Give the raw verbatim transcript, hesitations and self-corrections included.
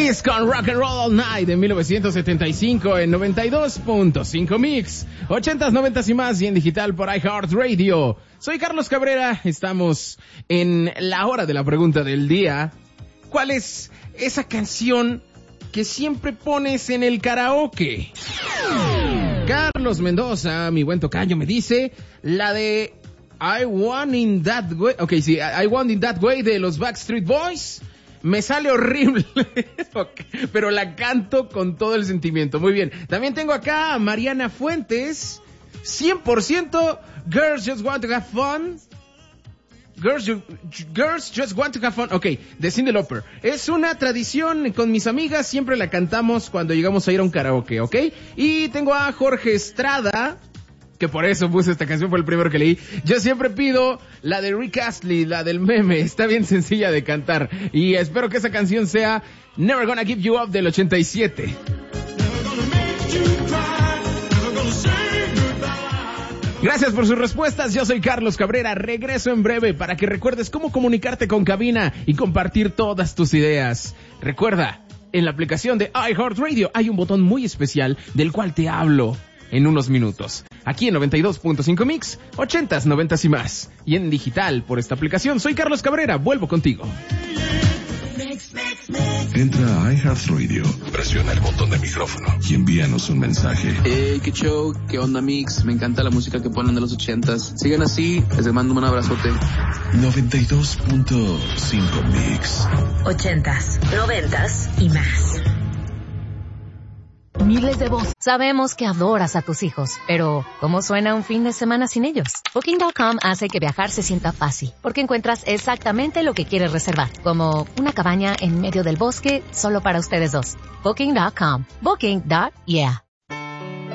Kiss con Rock and Roll All Night de mil novecientos setenta y cinco en noventa y dos punto cinco Mix, ochentas, noventas y más y en digital por iHeartRadio. Soy Carlos Cabrera, estamos en la hora de la pregunta del día. ¿Cuál es esa canción que siempre pones en el karaoke? Carlos Mendoza, mi buen tocayo, me dice la de I Want In That Way. Ok, sí, I Want In That Way de los Backstreet Boys. Me sale horrible, okay, pero la canto con todo el sentimiento. Muy bien. También tengo acá a Mariana Fuentes. cien por ciento Girls Just Want to Have Fun. Girls, you, Girls Just Want to Have Fun. Ok, de Cyndi Lauper. Es una tradición con mis amigas. Siempre la cantamos cuando llegamos a ir a un karaoke, ¿ok? Y tengo a Jorge Estrada, que por eso puse esta canción, fue el primero que leí. Yo siempre pido la de Rick Astley, la del meme. Está bien sencilla de cantar. Y espero que esa canción sea Never Gonna Give You Up del ochenta y siete. Gracias por sus respuestas. Yo soy Carlos Cabrera. Regreso en breve para que recuerdes cómo comunicarte con cabina y compartir todas tus ideas. Recuerda, en la aplicación de iHeartRadio hay un botón muy especial del cual te hablo en unos minutos. Aquí en noventa y dos punto cinco Mix, ochentas, noventas y más. Y en digital por esta aplicación. Soy Carlos Cabrera, vuelvo contigo. Entra a iHeartRadio, presiona el botón de micrófono y envíanos un mensaje. Hey, qué show, qué onda Mix, me encanta la música que ponen de los ochentas. Sigan así, les mando un abrazote. noventa y dos punto cinco Mix. Ochentas, noventas y más. Miles de voces. Sabemos que adoras a tus hijos, pero ¿cómo suena un fin de semana sin ellos? Booking punto com hace que viajar se sienta fácil, porque encuentras exactamente lo que quieres reservar, como una cabaña en medio del bosque solo para ustedes dos. Booking punto com. Booking. Yeah.